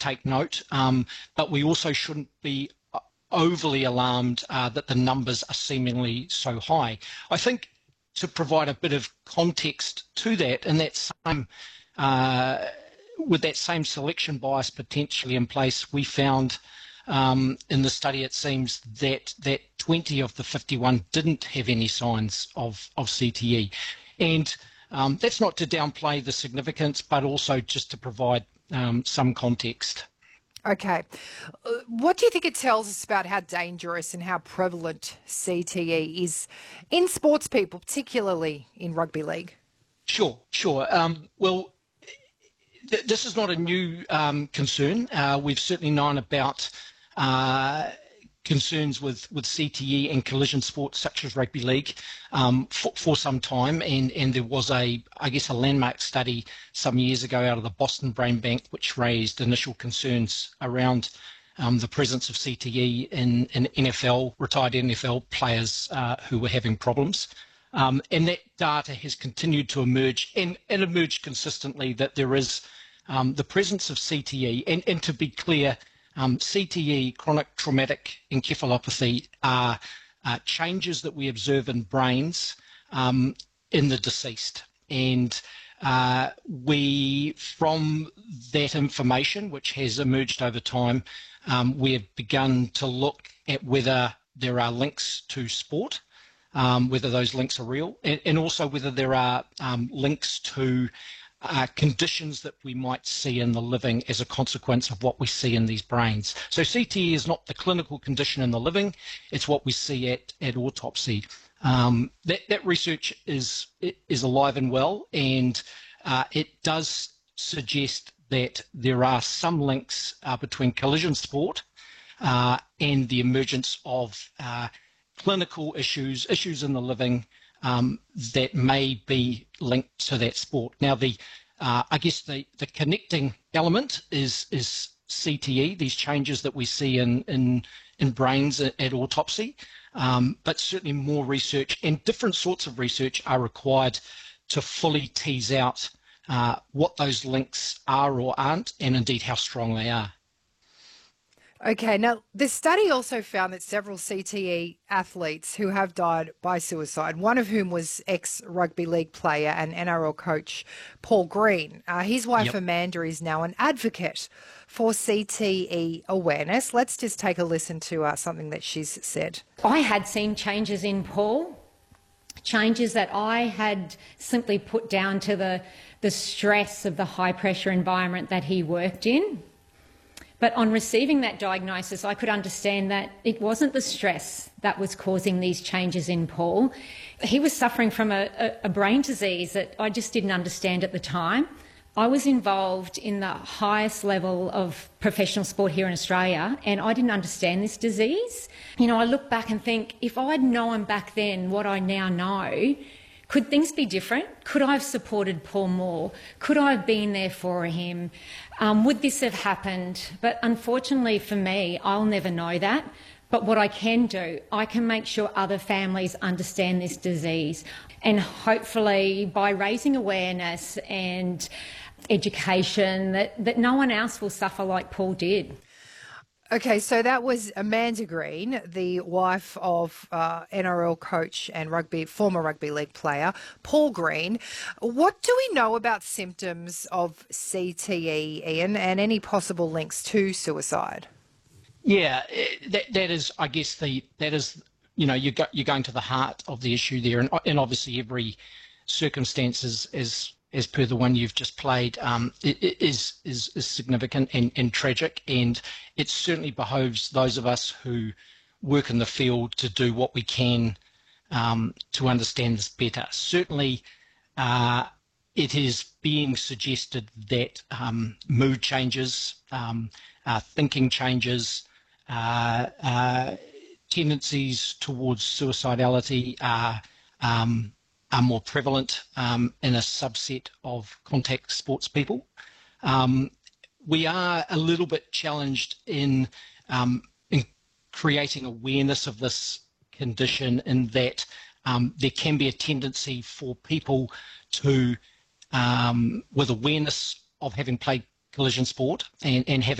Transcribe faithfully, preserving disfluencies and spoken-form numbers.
take note, um, but we also shouldn't be overly alarmed uh, that the numbers are seemingly so high. I think to provide a bit of context to that, in that same, uh, with that same selection bias potentially in place, we found um, in the study, it seems that that twenty of the fifty-one didn't have any signs of, of C T E. And um, that's not to downplay the significance, but also just to provide um, some context. Okay. Uh, what do you think it tells us about how dangerous and how prevalent C T E is in sports people, particularly in rugby league? Sure, sure. Um, well, th- this is not a new um, concern. Uh, we've certainly known about uh, concerns with, with C T E and collision sports such as rugby league um, for, for some time, and, and there was a, I guess, a landmark study some years ago out of the Boston Brain Bank which raised initial concerns around um, the presence of C T E in, in N F L, retired N F L players uh, who were having problems. Um, and that data has continued to emerge and, and emerged consistently that there is um, the presence of C T E, and, and to be clear, Um, C T E, chronic traumatic encephalopathy, are uh, changes that we observe in brains um, in the deceased. And uh, we, from that information, which has emerged over time, um, we have begun to look at whether there are links to sport, um, whether those links are real, and, and also whether there are um, links to Uh, conditions that we might see in the living as a consequence of what we see in these brains. So C T E is not the clinical condition in the living, it's what we see at, at autopsy. Um, that, that research is, is alive and well, and uh, it does suggest that there are some links uh, between collision sport uh, and the emergence of uh, clinical issues, issues in the living Um, that may be linked to that sport. Now, the uh, I guess the, the connecting element is is C T E, these changes that we see in in, in brains at, at autopsy, um, but certainly more research and different sorts of research are required to fully tease out uh, what those links are or aren't, and indeed how strong they are. Okay, now the study also found that several C T E athletes who have died by suicide, one of whom was ex-rugby league player and N R L coach Paul Green. Uh, his wife Yep. Amanda is now an advocate for C T E awareness. Let's just take a listen to uh, something that she's said. I had seen changes in Paul, changes that I had simply put down to the, the stress of the high-pressure environment that he worked in. But on receiving that diagnosis, I could understand that it wasn't the stress that was causing these changes in Paul. He was suffering from a, a, a brain disease that I just didn't understand at the time. I was involved in the highest level of professional sport here in Australia, and I didn't understand this disease. You know, I look back and think, if I'd known back then what I now know, could things be different? Could I have supported Paul more? Could I have been there for him? Um, would this have happened? But unfortunately for me, I'll never know that. But what I can do, I can make sure other families understand this disease. And hopefully by raising awareness and education, that, that no one else will suffer like Paul did. Okay, so that was Amanda Green, the wife of uh, N R L coach and rugby former rugby league player Paul Green. What do we know about symptoms of C T E, Ian, and any possible links to suicide? Yeah, that that is, I guess, the that is, you know, you go, you're going to the heart of the issue there, and, and obviously every circumstance is, is as per the one you've just played, um, is, is is significant and, and tragic, and it certainly behoves those of us who work in the field to do what we can um, to understand this better. Certainly, uh, it is being suggested that um, mood changes, um, uh, thinking changes, uh, uh, tendencies towards suicidality are um, are more prevalent um, in a subset of contact sports people. Um, we are a little bit challenged in, um, in creating awareness of this condition, in that um, there can be a tendency for people to, um, with awareness of having played collision sport and, and having